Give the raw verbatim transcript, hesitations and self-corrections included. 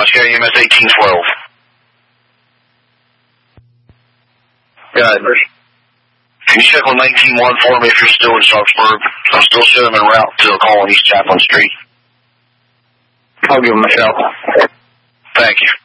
Scary E M S eighteen twelve. Go ahead, Bruce. Can you check on nineteen one for me if you're still in Sharpsburg? I'm still showing them en route to a call on East Chaplain Street. I'll give him a shout. Thank you.